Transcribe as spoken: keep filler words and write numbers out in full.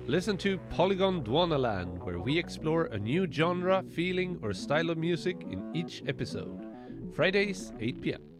Listen to Polygon Dwanaland, where we explore a new genre, feeling, or style of music in each episode. Fridays, eight p m.